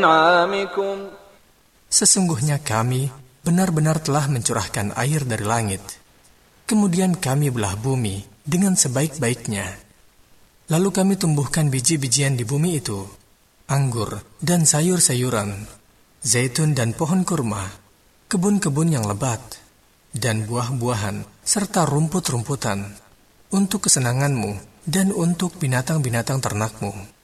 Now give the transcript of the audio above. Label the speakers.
Speaker 1: أنعامكم.
Speaker 2: Sesungguhnya kami benar-benar telah mencurahkan air dari langit. Kemudian kami belah bumi dengan sebaik-baiknya. Lalu kami tumbuhkan biji-bijian di bumi itu, anggur dan sayur-sayuran, zaitun dan pohon kurma, kebun-kebun yang lebat, dan buah-buahan, serta rumput-rumputan, untuk kesenanganmu dan untuk binatang-binatang ternakmu.